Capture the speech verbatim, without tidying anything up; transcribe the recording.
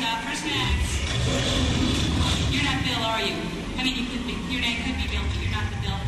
stop for snacks. You're not Bill, are you? I mean, you could be. Your name could be Bill, but you're not the Bill.